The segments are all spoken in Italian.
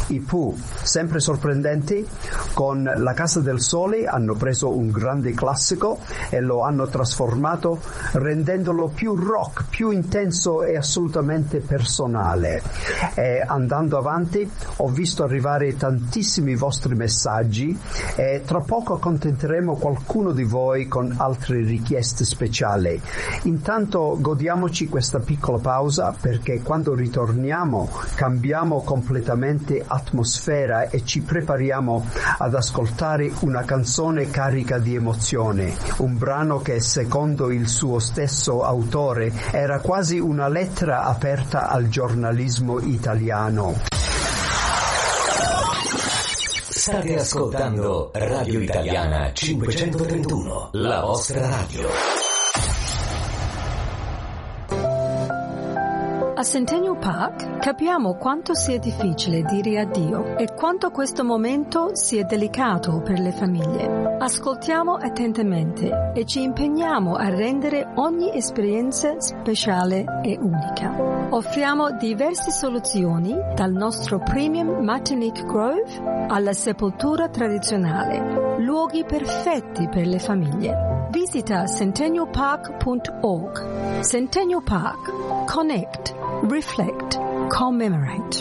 I Pooh, sempre sorprendenti, con La Casa del Sole hanno preso un grande classico e lo hanno trasformato rendendolo più rock, più intenso e assolutamente personale. E andando avanti ho visto arrivare tantissimi vostri messaggi e tra poco accontenteremo qualcuno di voi con altre richieste speciali. Intanto godiamoci questa piccola pausa, perché quando ritorniamo cambiamo completamente atmosfera e ci prepariamo ad ascoltare una canzone carica di emozione, un brano che secondo il suo stesso autore era quasi una lettera aperta al giornalismo italiano. State ascoltando Radio Italiana 531, la vostra radio. A Centennial Park capiamo quanto sia difficile dire addio e quanto questo momento sia delicato per le famiglie. Ascoltiamo attentamente e ci impegniamo a rendere ogni esperienza speciale e unica. Offriamo diverse soluzioni, dal nostro Premium Martinique Grove alla sepoltura tradizionale, luoghi perfetti per le famiglie. Visita centennialpark.org. Centennial Park. Connect. Reflect, commemorate.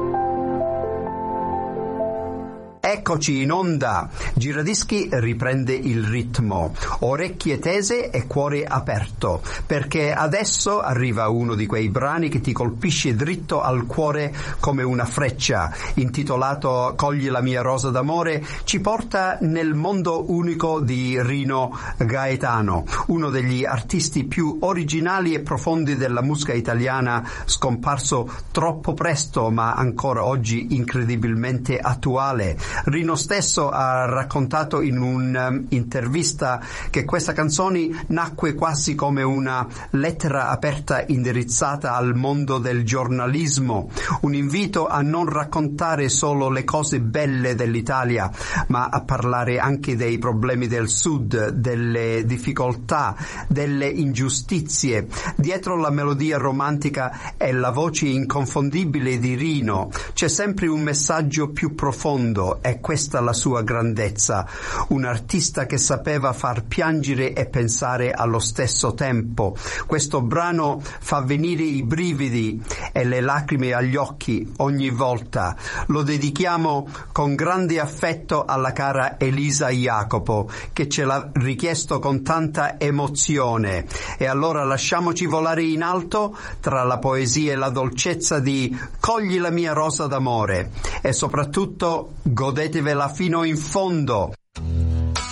Eccoci in onda. Giradischi riprende il ritmo, orecchie tese e cuore aperto, perché adesso arriva uno di quei brani che ti colpisce dritto al cuore come una freccia, intitolato Cogli la mia rosa d'amore. Ci porta nel mondo unico di Rino Gaetano, uno degli artisti più originali e profondi della musica italiana, scomparso troppo presto ma ancora oggi incredibilmente attuale. Rino stesso ha raccontato in un'intervista che questa canzone nacque quasi come una lettera aperta indirizzata al mondo del giornalismo, un invito a non raccontare solo le cose belle dell'Italia, ma a parlare anche dei problemi del Sud, delle difficoltà, delle ingiustizie. Dietro la melodia romantica e la voce inconfondibile di Rino c'è sempre un messaggio più profondo. È questa la sua grandezza, un artista che sapeva far piangere e pensare allo stesso tempo. Questo brano fa venire i brividi e le lacrime agli occhi ogni volta. Lo dedichiamo con grande affetto alla cara Elisa Jacopo, che ce l'ha richiesto con tanta emozione. E allora lasciamoci volare in alto tra la poesia e la dolcezza di Cogli la mia rosa d'amore e soprattutto godetevela fino in fondo.